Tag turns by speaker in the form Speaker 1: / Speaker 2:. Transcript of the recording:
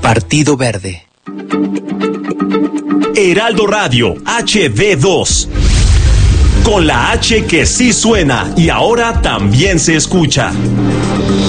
Speaker 1: Partido Verde.
Speaker 2: Heraldo Radio, HD2. Con la H que sí suena y ahora también se escucha.